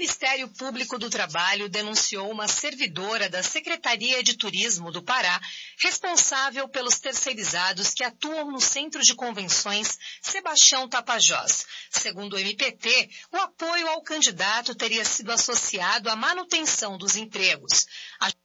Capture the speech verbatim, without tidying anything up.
Ministério Público do Trabalho denunciou uma servidora da Secretaria de Turismo do Pará, responsável pelos terceirizados que atuam no Centro de Convenções Sebastião Tapajós. Segundo o M P T, o apoio ao candidato teria sido associado à manutenção dos empregos. A